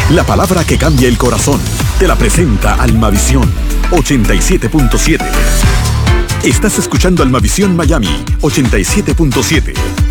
La palabra que cambia el corazón. Te la presenta Almavisión 87.7. Estás escuchando Almavisión Miami 87.7.